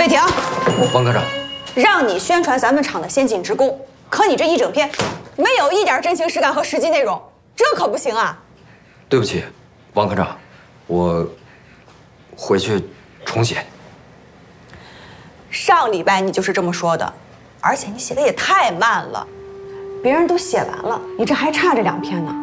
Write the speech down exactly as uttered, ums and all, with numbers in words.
费婷， 王科长， 让你宣传咱们厂的先进职工，可你这一整篇没有一点真情实感和实际内容，这可不行啊！ 对不起，王科长，我回去重写。 上礼拜你就是这么说的，而且你写的也太慢了，别人都写完了，你这还差这两篇呢。